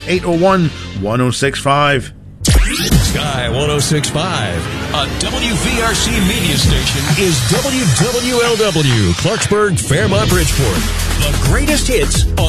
801-1065. Sky 106.5, a WVRC media station, is WWLW, Clarksburg, Fairmont, Bridgeport. The greatest hits on